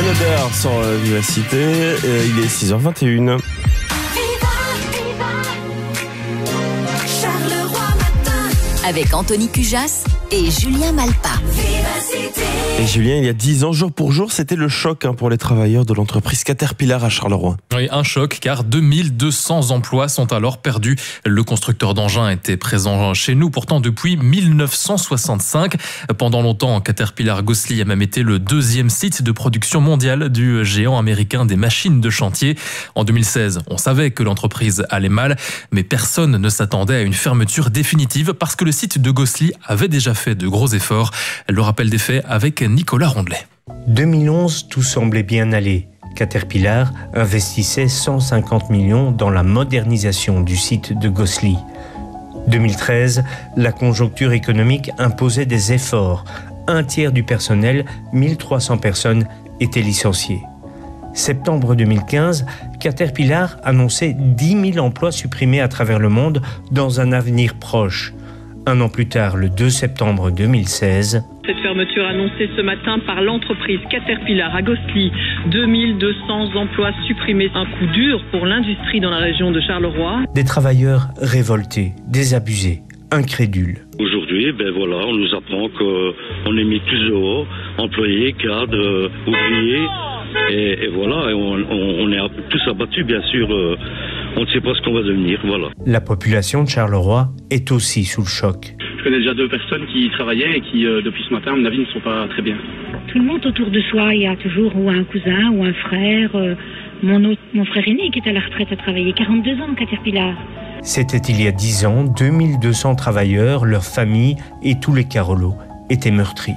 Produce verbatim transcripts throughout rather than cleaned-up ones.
Another sur Vivacité. Euh, il est six heures vingt et une. Avec Anthony Cujas et Julien Malpa. Et Julien, il y a dix ans, jour pour jour, c'était le choc hein, pour les travailleurs de l'entreprise Caterpillar à Charleroi. Oui, un choc car deux mille deux cents emplois sont alors perdus. Le constructeur d'engins était présent chez nous pourtant depuis mille neuf cent soixante-cinq. Pendant longtemps, Caterpillar Gosselies a même été le deuxième site de production mondiale du géant américain des machines de chantier. En deux mille seize, on savait que l'entreprise allait mal, mais personne ne s'attendait à une fermeture définitive parce que le site de Gosselies avait déjà fait de gros efforts. Le rappel des faits avec Nicolas Rondelet. deux mille onze, tout semblait bien aller. Caterpillar investissait cent cinquante millions dans la modernisation du site de Gosselies. deux mille treize, la conjoncture économique imposait des efforts. Un tiers du personnel, mille trois cents personnes, étaient licenciées. Septembre deux mille quinze, Caterpillar annonçait dix mille emplois supprimés à travers le monde dans un avenir proche. Un an plus tard, le deux septembre deux mille seize... Cette fermeture annoncée ce matin par l'entreprise Caterpillar à Gosselies. deux mille deux cents emplois supprimés. Un coup dur pour l'industrie dans la région de Charleroi. Des travailleurs révoltés, désabusés, incrédules. Aujourd'hui, ben voilà, on nous apprend qu'on est mis tous dehors, employés, cadres, ouvriers. Et, et voilà, et on, on, on est tous abattus, bien sûr. Euh, on ne sait pas ce qu'on va devenir, voilà. La population de Charleroi est aussi sous le choc. Je connais déjà deux personnes qui y travaillaient et qui, euh, depuis ce matin, à mon avis, ne sont pas très bien. Tout le monde autour de soi, il y a toujours ou un cousin ou un frère. Euh, mon, autre, mon frère aîné qui est à la retraite a travaillé quarante-deux ans à Caterpillar. C'était il y a dix ans, deux mille deux cents travailleurs, leurs familles et tous les Carolos étaient meurtris.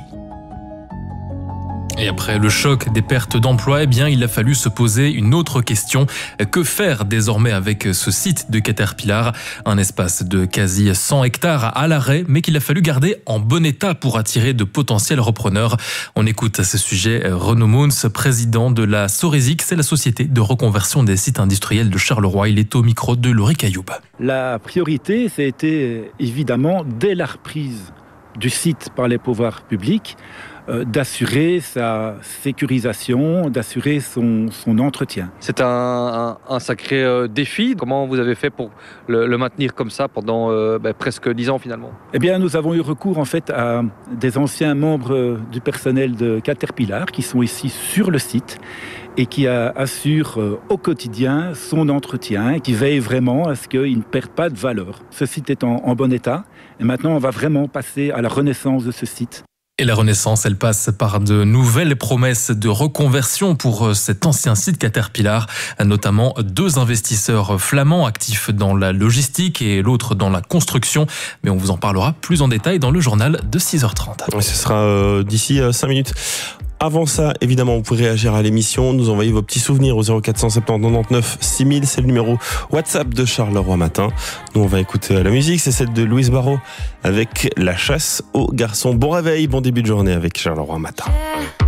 Et après le choc des pertes d'emplois, eh bien, il a fallu se poser une autre question. Que faire désormais avec ce site de Caterpillar? Un espace de quasi cent hectares à l'arrêt, mais qu'il a fallu garder en bon état pour attirer de potentiels repreneurs. On écoute à ce sujet Renaud Mouns, président de la Sorésic, c'est la société de reconversion des sites industriels de Charleroi. Il est au micro de Laurie Cailloub. La priorité, ça a été évidemment, dès la reprise du site par les pouvoirs publics, euh, d'assurer sa sécurisation, d'assurer son, son entretien. C'est un, un, un sacré euh, défi. Comment vous avez fait pour le, le maintenir comme ça pendant euh, ben, presque dix ans finalement? Eh bien, nous avons eu recours en fait à des anciens membres du personnel de Caterpillar qui sont ici sur le site et qui a, assure euh, au quotidien son entretien et qui veille vraiment à ce qu'il ne perde pas de valeur. Ce site est en, en bon état et maintenant on va vraiment passer à la renaissance de ce site. Et la renaissance, elle passe par de nouvelles promesses de reconversion pour cet ancien site Caterpillar, notamment deux investisseurs flamands actifs dans la logistique et l'autre dans la construction. Mais on vous en parlera plus en détail dans le journal de six heures trente. Ce sera euh, d'ici euh, cinq minutes. Avant ça, évidemment, vous pouvez réagir à l'émission, nous envoyer vos petits souvenirs au zéro quatre cent soixante-dix quatre-vingt-neuf six mille, c'est le numéro WhatsApp de Charleroi Matin. Nous, on va écouter la musique, c'est celle de Louise Barrault avec La chasse aux garçons. Bon réveil, bon début de journée avec Charleroi Matin.